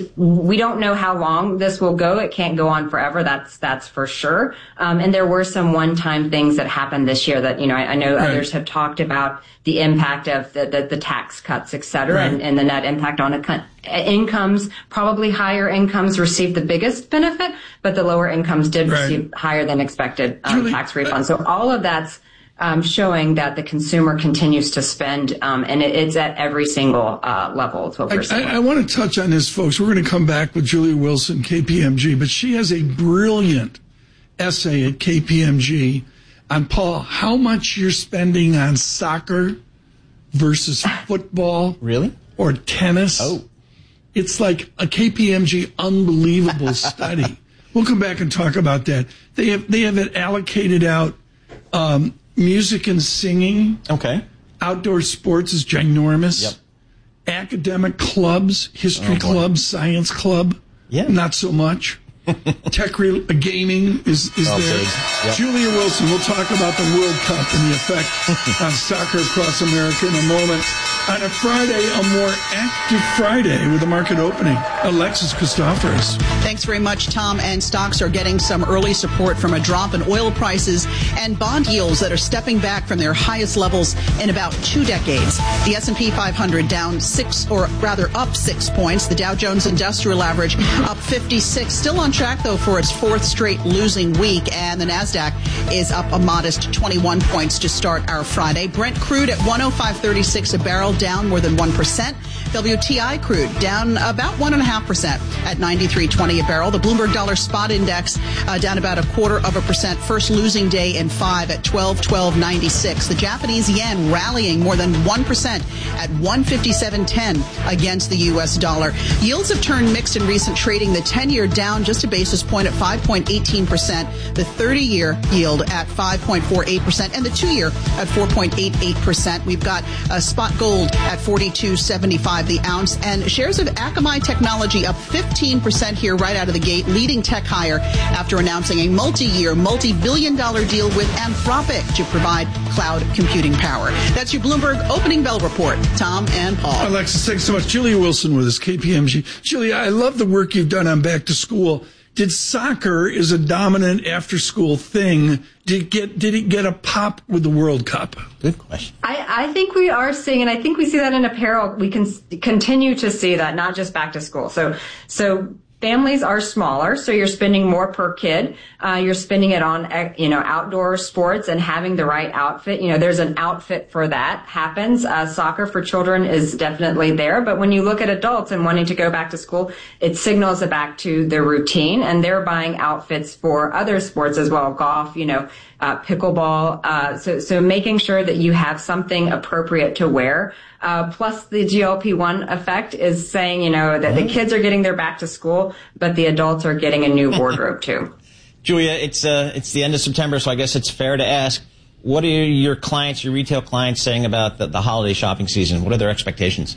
S25: We don't know how long this will go. It can't go on forever. That's, that's for sure. Um, and there were some one-time things that happened this year that, you know, I, I know right. others have talked about the impact of the, the, the tax cuts, et cetera, right. and, and the net impact on it. Incomes, probably higher incomes received the biggest benefit, but the lower incomes did right. receive higher than expected um, Julie, tax refunds. So all of that's um, showing that the consumer continues to spend, um, and it, it's at every single uh, level. It's what we're seeing.
S6: I, I want to touch on this, folks. We're going to come back with Julia Wilson, K P M G, but she has a brilliant essay at K P M G on, Paul, how much you're spending on soccer versus football.
S7: Really?
S6: Or tennis.
S7: Oh.
S6: It's like a K P M G unbelievable study. We'll come back and talk about that. They have they have it allocated out. Um, music and singing.
S7: Okay.
S6: Outdoor sports is ginormous.
S7: Yep.
S6: Academic clubs, history
S7: oh,
S6: clubs, science club.
S7: Yeah.
S6: Not so much. Tech re- gaming is, is
S7: oh,
S6: there.
S7: Yep.
S6: Julia Wilson, we'll talk about the World Cup and the effect on soccer across America in a moment. On a Friday, a more active Friday with a market opening. Alexis Christoforous.
S8: Thanks very much, Tom. And stocks are getting some early support from a drop in oil prices and bond yields that are stepping back from their highest levels in about two decades. The S and P five hundred down six, or rather up six points. The Dow Jones Industrial Average up fifty-six. Still on track, though, for its fourth straight losing week. And the NASDAQ is up a modest twenty-one points to start our Friday. Brent crude at one oh five thirty-six a barrel, down more than one percent. W T I crude down about one point five percent at ninety-three twenty a barrel. The Bloomberg Dollar Spot Index uh, down about a quarter of a percent. First losing day in five at twelve twelve ninety-six. The Japanese yen rallying more than one percent at one fifty-seven ten against the U S dollar. Yields have turned mixed in recent trading. The ten-year down just a basis point at five point one eight percent. The thirty-year yield at five point four eight percent. And the two-year at four point eight eight percent. We've got uh, spot gold at forty-two seventy-five the ounce, and shares of Akamai Technology up fifteen percent here right out of the gate, leading tech higher after announcing a multi-year, multi-billion dollar deal with Anthropic to provide cloud computing power. That's your Bloomberg Opening Bell Report. Tom and Paul.
S6: Alexis, thanks so much. Julia Wilson with us, K P M G. Julia, I love the work you've done on Back to School. Did soccer is a dominant after-school thing? Did it get did it get a pop with the World Cup?
S7: Good question.
S25: I, I think we are seeing, and I think we see that in apparel. We can continue to see that, not just back to school. So, so. Families are smaller, so you're spending more per kid. Uh, you're spending it on, you know, outdoor sports and having the right outfit. You know, there's an outfit for that happens. Uh, soccer for children is definitely there. But when you look at adults and wanting to go back to school, it signals it back to their routine, and they're buying outfits for other sports as well. Golf, you know, uh, pickleball. Uh, so, so making sure that you have something appropriate to wear. Uh, plus the G L P one effect is saying, you know, that the kids are getting their back to school, but the adults are getting a new wardrobe too.
S7: Julia, it's, uh, it's the end of September, so I guess it's fair to ask, what are your clients, your retail clients saying about the, the holiday shopping season? What are their expectations?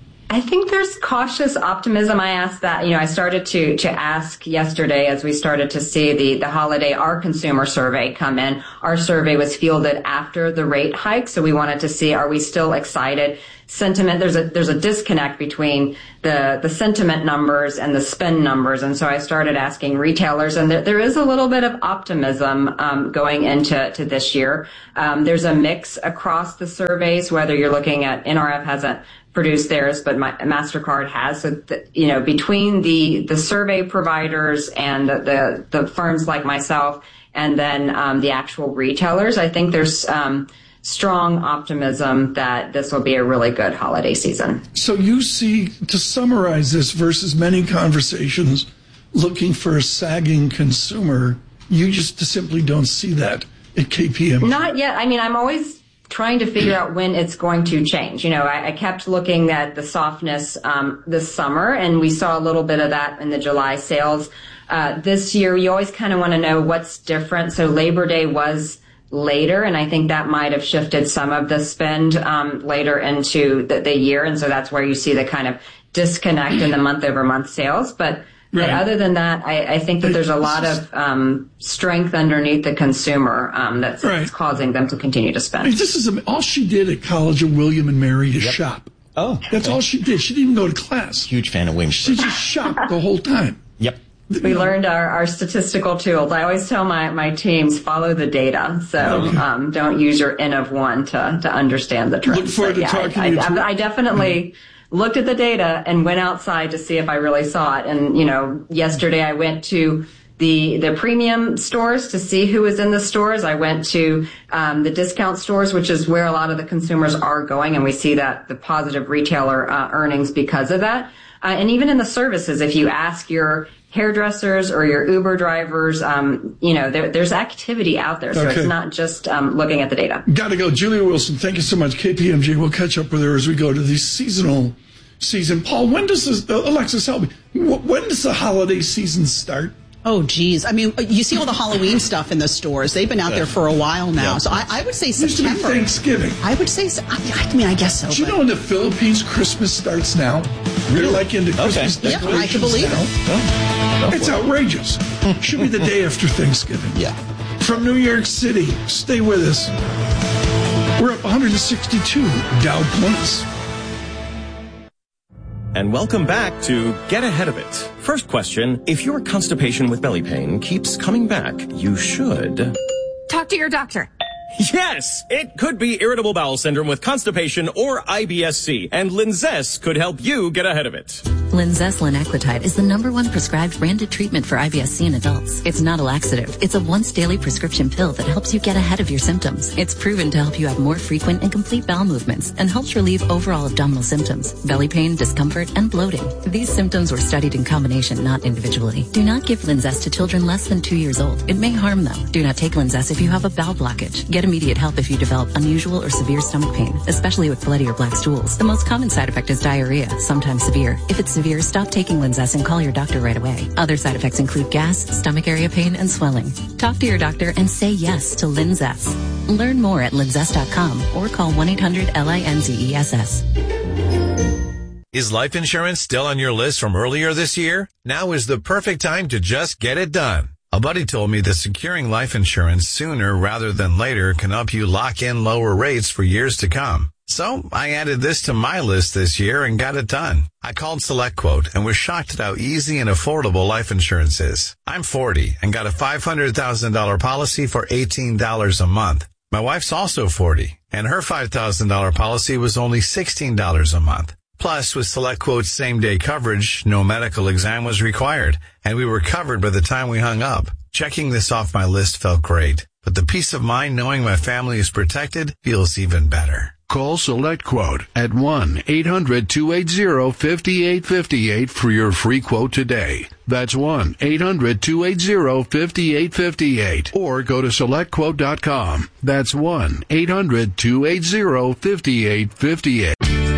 S25: I think there's cautious optimism. I asked that, you know, I started to, to ask yesterday as we started to see the, the holiday, our consumer survey come in. Our survey was fielded after the rate hike. So we wanted to see, are we still excited? Sentiment, there's a, there's a disconnect between the, the sentiment numbers and the spend numbers. And so I started asking retailers, and there, there is a little bit of optimism, um, going into, to this year. Um, there's a mix across the surveys, whether you're looking at, N R F hasn't produced theirs, but my, MasterCard has. So, the, you know, between the, the survey providers and the, the, the firms like myself, and then, um, the actual retailers, I think there's, um, strong optimism that this will be a really good holiday season.
S6: So you see, to summarize this versus many conversations looking for a sagging consumer, you just simply don't see that at K P M G.
S25: Not yet. I mean, I'm always trying to figure out when it's going to change. You know, I, I kept looking at the softness um, this summer, and we saw a little bit of that in the July sales. Uh, this year, you always kind of want to know what's different. So Labor Day was later, and I think that might have shifted some of the spend um, later into the, the year, and so that's where you see the kind of disconnect in the month-over-month sales. But, right. but other than that, I, I think that there's a lot of um, strength underneath the consumer um, that's, right. that's causing them to continue to spend.
S6: I mean, this is all she did at college of William and Mary is yep. shop.
S7: Oh,
S6: that's okay. all she did. She didn't even go to class.
S7: Huge fan of William.
S6: She just shopped the whole time.
S7: Yep.
S25: We learned our, our statistical tools. I always tell my, my teams, follow the data. So okay. um, don't use your N of one to, to understand the trends.
S6: Look forward to
S25: yeah,
S6: talking
S25: I,
S6: to you.
S25: I, I definitely mm-hmm. looked at the data and went outside to see if I really saw it. And, you know, yesterday I went to the the premium stores to see who was in the stores. I went to um, the discount stores, which is where a lot of the consumers are going. And we see that the positive retailer uh, earnings because of that. Uh, and even in the services, if you ask your hairdressers or your Uber drivers, um, you know, there, there's activity out there. So okay. it's not just um, looking at the data.
S6: Got to go. Julia Wilson, thank you so much. K P M G, we'll catch up with her as we go to the seasonal season. Paul, when does this, uh, Alexis, help me. When does the holiday season start?
S8: Oh, geez. I mean, you see all the Halloween stuff in the stores. They've been out there for a while now. Yeah. So I, I would say September.
S6: Used to be Thanksgiving.
S8: I would say, I, I mean, I guess so.
S6: Do you
S8: but...
S6: know in the Philippines, Christmas starts now? Really? They're like into Christmas
S8: okay.
S6: decorations
S8: Yeah, I can believe
S6: now.
S8: it.
S6: Oh, it's outrageous. Should be the day after Thanksgiving.
S7: Yeah.
S6: From New York City, stay with us. We're up one hundred sixty-two Dow points.
S1: And welcome back to Get Ahead of It. First question, if your constipation with belly pain keeps coming back, you should...
S2: Talk to your doctor.
S1: Yes! It could be irritable bowel syndrome with constipation or I B S C, and Linzess could help you get ahead of it.
S3: Linzess linaclotide is the number one prescribed branded treatment for I B S C in adults. It's not a laxative. It's a once daily prescription pill that helps you get ahead of your symptoms. It's proven to help you have more frequent and complete bowel movements and helps relieve overall abdominal symptoms, belly pain, discomfort, and bloating. These symptoms were studied in combination, not individually. Do not give Linzess to children less than two years old. It may harm them. Do not take Linzess if you have a bowel blockage. Get immediate help if you develop unusual or severe stomach pain, especially with bloody or black stools. The most common side effect is diarrhea, sometimes severe. If it's severe, stop taking Linzess and call your doctor right away. Other side effects include gas, stomach area pain, and swelling. Talk to your doctor and say yes to Linzess. Learn more at linzess dot com or call one eight hundred L I N Z E S S.
S4: Is life insurance still on your list from earlier this year? Now is the perfect time to just get it done. A buddy told me that securing life insurance sooner rather than later can help you lock in lower rates for years to come. So I added this to my list this year and got it done. I called SelectQuote and was shocked at how easy and affordable life insurance is. I'm forty and got a five hundred thousand dollars policy for eighteen dollars a month. My wife's also forty and her five thousand dollars policy was only sixteen dollars a month. Plus, with SelectQuote's same-day coverage, no medical exam was required, and we were covered by the time we hung up. Checking this off my list felt great, but the peace of mind knowing my family is protected feels even better.
S2: Call SelectQuote at one eight hundred two eight zero five eight five eight for your free quote today. That's one eight hundred two eight zero five eight five eight. Or go to select quote dot com. That's one eight hundred two eight zero five eight five eight.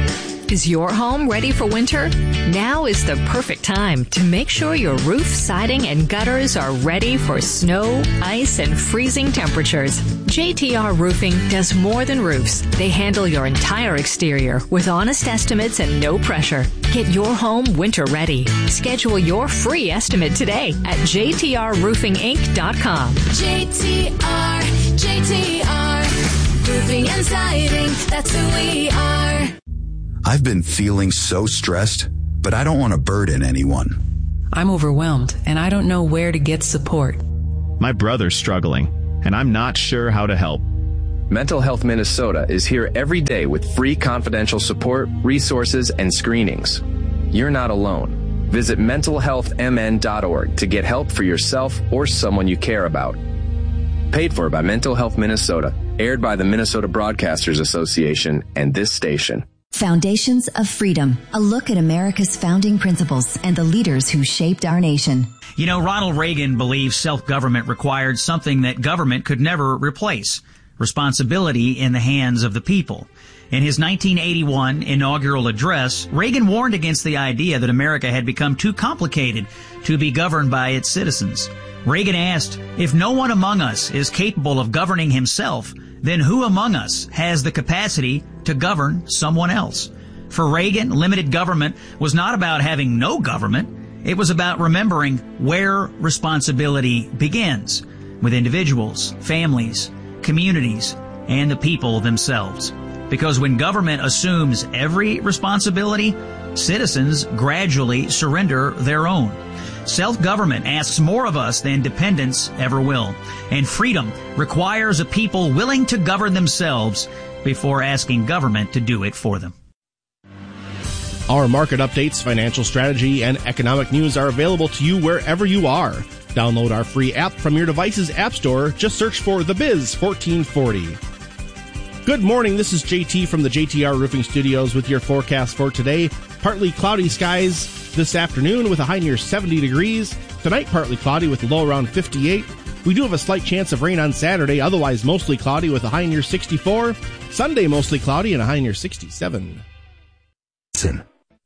S5: Is your home ready for winter? Now is the perfect time to make sure your roof, siding, and gutters are ready for snow, ice, and freezing temperatures. J T R Roofing does more than roofs. They handle your entire exterior with honest estimates and no pressure. Get your home winter ready. Schedule your free estimate today at j t r roofing inc dot com.
S10: J T R, J T R, Roofing and Siding, that's who we are.
S11: I've been feeling so stressed, but I don't want to burden anyone.
S12: I'm overwhelmed, and I don't know where to get support.
S26: My brother's struggling, and I'm not sure how to help.
S27: Mental Health Minnesota is here every day with free confidential support, resources, and screenings. You're not alone. Visit mental health m n dot org to get help for yourself or someone you care about. Paid for by Mental Health Minnesota, aired by the Minnesota Broadcasters Association and this station.
S28: Foundations of Freedom, a look at America's founding principles and the leaders who shaped our nation.
S29: You know, Ronald Reagan believed self-government required something that government could never replace: responsibility in the hands of the people. In his nineteen eighty-one inaugural address, Reagan warned against the idea that America had become too complicated to be governed by its citizens. Reagan asked, if no one among us is capable of governing himself, then who among us has the capacity to govern someone else? For Reagan, limited government was not about having no government. It was about remembering where responsibility begins, with individuals, families, communities, and the people themselves. Because when government assumes every responsibility, citizens gradually surrender their own. Self-government asks more of us than dependence ever will. And freedom requires a people willing to govern themselves before asking government to do it for them.
S30: Our market updates, financial strategy, and economic news are available to you wherever you are. Download our free app from your device's app store. Just search for The Biz fourteen forty. Good morning. This is J T from the J T R Roofing Studios with your forecast for today. Partly cloudy skies this afternoon with a high near seventy degrees. Tonight, partly cloudy with a low around fifty-eight. We do have a slight chance of rain on Saturday, otherwise mostly cloudy with a high near sixty-four. Sunday, mostly cloudy and a high near sixty-seven.
S31: Listen.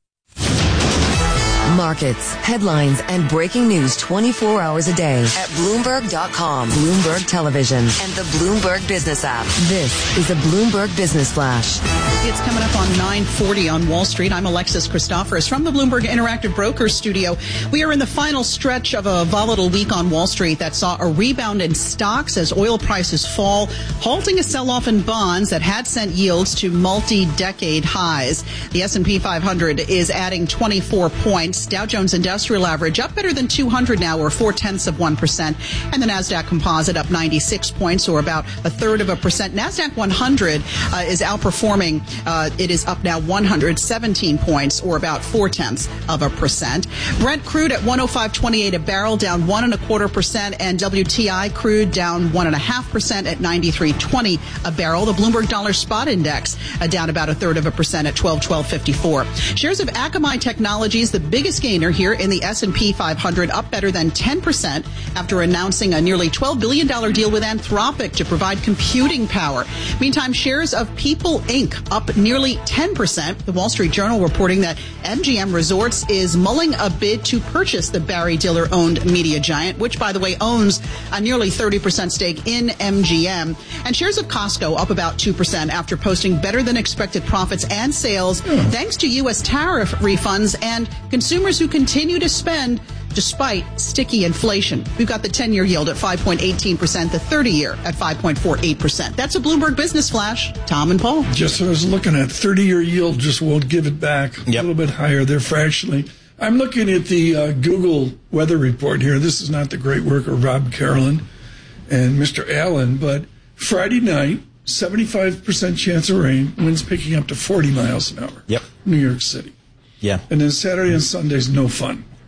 S31: Markets, headlines, and breaking news twenty-four hours a day at Bloomberg dot com, Bloomberg Television, and the Bloomberg Business app. This is a Bloomberg Business Flash.
S8: It's coming up on nine forty on Wall Street. I'm Alexis Christoforous from the Bloomberg Interactive Brokers studio. We are in the final stretch of a volatile week on Wall Street that saw a rebound in stocks as oil prices fall, halting a sell-off in bonds that had sent yields to multi-decade highs. The S and P five hundred is adding twenty-four points. Dow Jones Industrial Average up better than two hundred now, or four-tenths of one percent. And the NASDAQ Composite up ninety-six points, or about a third of a percent. NASDAQ one hundred uh, is outperforming. Uh, it is up now one hundred seventeen points, or about four-tenths of a percent. Brent crude at one oh five twenty-eight a barrel, down one and a quarter percent. And W T I crude down one and a half percent at ninety-three twenty a barrel. The Bloomberg Dollar Spot Index uh, down about a third of a percent at twelve twelve fifty-four. Shares of Akamai Technologies, the biggest gainer here in the S and P five hundred, up better than ten percent after announcing a nearly twelve billion dollars deal with Anthropic to provide computing power. Meantime, shares of People Incorporated up nearly ten percent. The Wall Street Journal reporting that M G M Resorts is mulling a bid to purchase the Barry Diller-owned media giant, which, by the way, owns a nearly thirty percent stake in M G M. And shares of Costco up about two percent after posting better than expected profits and sales mm. thanks to U S tariff refunds and consumers who continue to spend despite sticky inflation. We've got the ten-year yield at five point one eight percent, the thirty-year at five point four eight percent. That's a Bloomberg Business Flash. Tom and Paul.
S6: Just what I was looking at. thirty-year yield just won't give it back. Yep. A little bit higher there fractionally. I'm looking at the uh, Google weather report here. This is not the great work of Rob Carolyn and Mister Allen, but Friday night, seventy-five percent chance of rain, winds picking up to forty miles an hour.
S7: Yep.
S6: New York City.
S7: Yeah.
S6: And then Saturday and Sunday's no fun.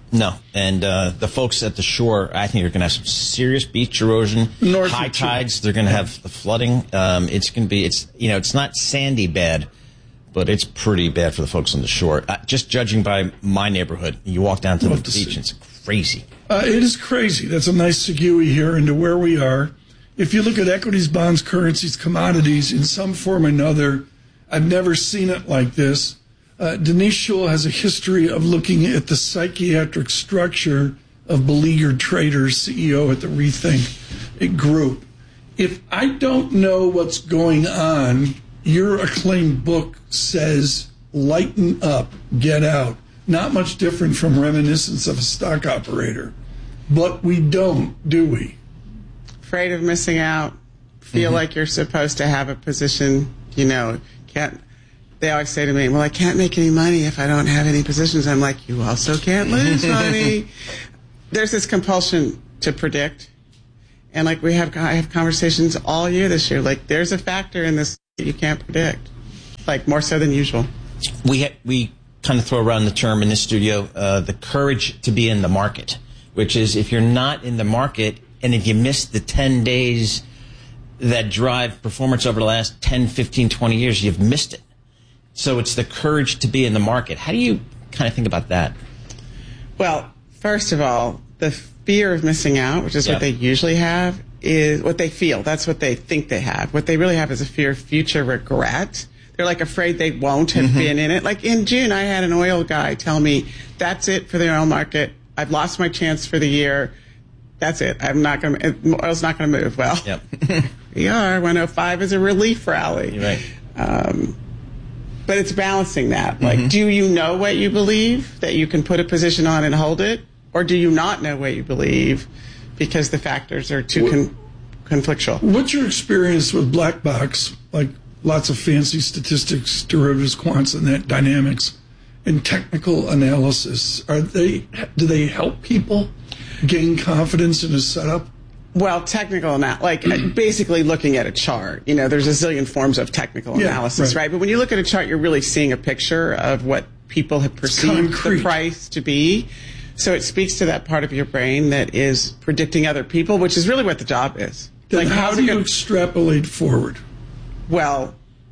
S7: No, and uh, the folks at the shore, I think, are going to have some serious beach erosion,
S6: North
S7: high tides. They're going to have the flooding. Um, it's going to be, it's you know, it's not sandy bad, but it's pretty bad for the folks on the shore. Uh, just judging by my neighborhood, you walk down to
S6: Love
S7: the
S6: to
S7: beach,
S6: see.
S7: and it's crazy.
S6: Uh, it is crazy. That's a nice segue here into where we are. If you look at equities, bonds, currencies, commodities in some form or another, I've never seen it like this. Uh, Denise Schull has a history of looking at the psychiatric structure of beleaguered traders, C E O at the Rethink Group. If I don't know what's going on, your acclaimed book says, lighten up, get out. Not much different from reminiscence of a stock operator. But we don't, do we?
S9: Afraid of missing out, feel mm-hmm. like you're supposed to have a position, you know, can't. They always say to me, well, I can't make any money if I don't have any positions. I'm like, you also can't lose money. There's this compulsion to predict. And like we have, I have conversations all year this year. Like there's a factor in this that you can't predict, like more so than usual.
S7: We ha- we kind of throw around the term in this studio, uh, the courage to be in the market, which is if you're not in the market and if you miss the ten days that drive performance over the last ten, fifteen, twenty years, you've missed it. So it's the courage to be in the market. How do you kind of think about that?
S9: Well, first of all, the fear of missing out, which is
S7: yeah.
S9: what they usually have, is what they feel. That's what they think they have. What they really have is a fear of future regret. They're like afraid they won't have mm-hmm. been in it. Like in June, I had an oil guy tell me, that's it for the oil market. I've lost my chance for the year. That's it. I'm not going to, oil's not going to move. Well,
S7: yep.
S9: we are. one oh five is a relief rally.
S7: You're right.
S9: Um, But it's balancing that. Like,
S7: mm-hmm.
S9: do you know what you believe, that you can put a position on and hold it? Or do you not know what you believe because the factors are too con- conflictual?
S6: What's your experience with black box, like lots of fancy statistics, derivatives, quants, and that dynamics, and technical analysis? Are they, do they help people gain confidence in a setup?
S9: Well, technical analysis, like basically looking at a chart. You know, there's a zillion forms of technical
S6: Yeah,
S9: analysis,
S6: right.
S9: right? But when you look at a chart, you're really seeing a picture of what people have perceived the price to be. So it speaks to that part of your brain that is predicting other people, which is really what the job is.
S6: Then
S9: like,
S6: how
S9: how's
S6: do
S9: it
S6: you
S9: go-
S6: extrapolate forward?
S9: Well,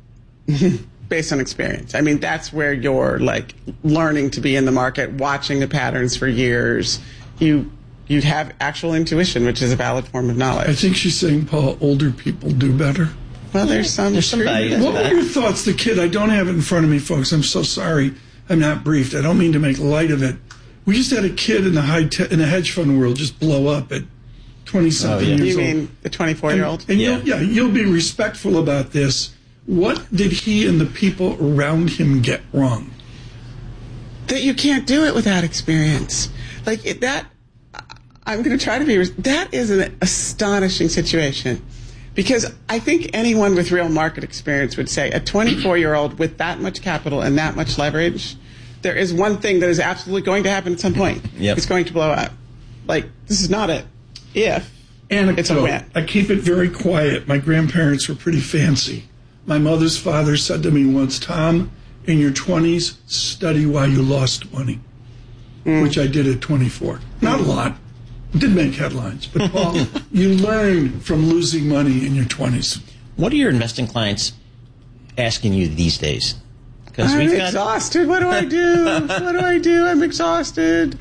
S9: based on experience. I mean, that's where you're like learning to be in the market, watching the patterns for years. You You'd have actual intuition, which is a valid form of knowledge.
S6: I think she's saying, Paul, older people do better.
S9: Well, there's some.
S7: There's some value.
S6: What were your thoughts? The kid, I don't have it in front of me, folks. I'm so sorry. I'm not briefed. I don't mean to make light of it. We just had a kid in the high te- in the hedge fund world just blow up at twenty something
S7: oh, yeah.
S6: years
S9: you
S6: old.
S9: You mean the twenty-four year old?
S6: And, and
S7: yeah.
S6: You'll, yeah, you'll be respectful about this. What did he and the people around him get wrong?
S9: That you can't do it without experience. Like it, that. I'm going to try to be. That is an astonishing situation, because I think anyone with real market experience would say a twenty-four year old with that much capital and that much leverage, there is one thing that is absolutely going to happen at some point.
S7: Yep.
S9: It's going to blow up. Like, this is not it. If
S6: Anecdote.
S9: It's a win.
S6: I keep it very quiet. My grandparents were pretty fancy. My mother's father said to me once, Tom, in your twenties, study why you lost money, mm. which I did at twenty-four. Not mm. a lot. Did make headlines, but Paul, you learn from losing money in your twenties.
S7: What are your investing clients asking you these days?
S9: I'm we've got... exhausted. What do I do? What do I do? I'm exhausted.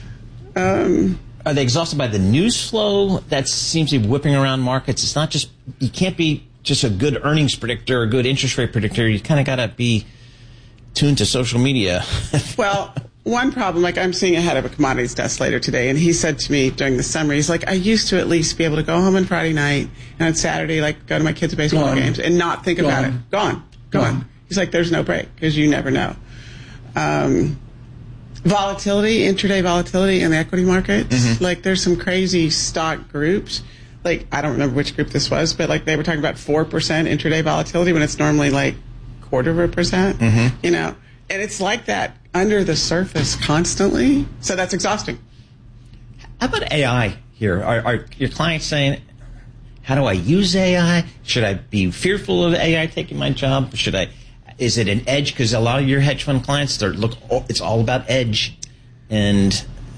S9: Um,
S7: are they exhausted by the news flow that seems to be whipping around markets? It's not just, you can't be just a good earnings predictor or a good interest rate predictor. You kind of got to be tuned to social media.
S9: Well, one problem, like I'm seeing a head of a commodities desk later today, and he said to me during the summer, he's like, I used to at least be able to go home on Friday night and on Saturday, like, go to my kids' baseball Gone. games and not think Gone. about it. Gone. Gone. Gone. He's like, there's no break because you never know. Um, volatility, intraday volatility in the equity markets. Mm-hmm. Like, there's some crazy stock groups. Like, I don't remember which group this was, but like they were talking about four percent intraday volatility when it's normally like quarter of a percent, mm-hmm. you know? And it's like that under the surface constantly. So that's exhausting.
S7: How about A I here? Are, are your clients saying, how do I use A I? Should I be fearful of A I taking my job? Should I? Is it an edge? Because a lot of your hedge fund clients, they're look, it's all about edge. And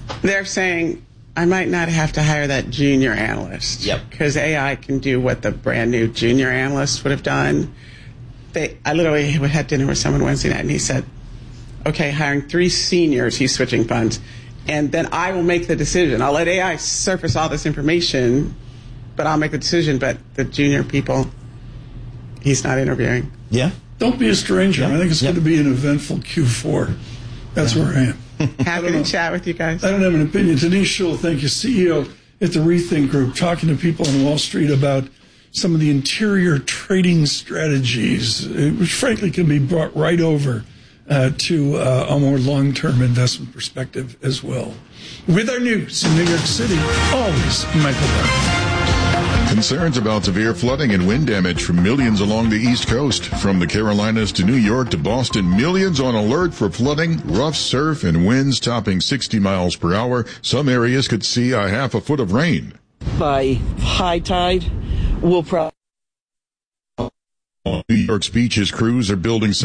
S9: They're saying, I might not have to hire that junior analyst.
S7: Yep.
S9: Because A I can do what the brand new junior analyst would have done. They, I literally had dinner with someone Wednesday night, and he said, okay, hiring three seniors, he's switching funds, and then I will make the decision. I'll let A I surface all this information, but I'll make the decision. But the junior people, he's not interviewing.
S7: Yeah.
S6: Don't be a stranger. Yeah. I think it's yeah. going to be an eventful Q four. That's yeah. where I am.
S9: Happy to chat with you guys.
S6: I don't have an opinion. Denise Schull, thank you, C E O at the Rethink Group, talking to people on Wall Street about some of the interior trading strategies, which frankly can be brought right over uh, to uh, a more long-term investment perspective as well. With our news in New York City, always Michael Barr.
S13: Concerns about severe flooding and wind damage from millions along the East Coast. From the Carolinas to New York to Boston, millions on alert for flooding, rough surf, and winds topping sixty miles per hour. Some areas could see a half a foot of rain.
S14: By high tide, we'll probably...
S13: New York's beaches crews are building